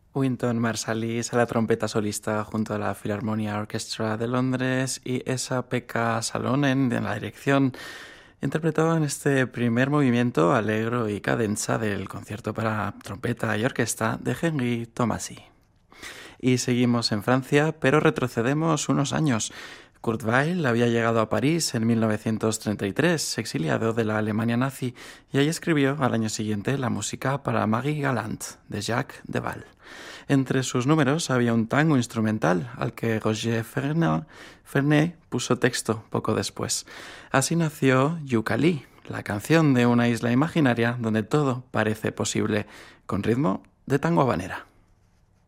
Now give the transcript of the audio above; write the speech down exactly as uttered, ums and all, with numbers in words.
Wynton Marsalis a la trompeta solista junto a la Philharmonia Orchestra de Londres y Esa-Pekka Salonen en la dirección interpretaban este primer movimiento alegro y cadenza del concierto para trompeta y orquesta de Henri Tomasi. Y seguimos en Francia, pero retrocedemos unos años. Kurt Weill había llegado a París en mil novecientos treinta y tres, exiliado de la Alemania nazi, y ahí escribió al año siguiente la música para Marie Galante, de Jacques Deval. Entre sus números había un tango instrumental al que Roger Fernet, Fernet puso texto poco después. Así nació Yukali, la canción de una isla imaginaria donde todo parece posible, con ritmo de tango habanera.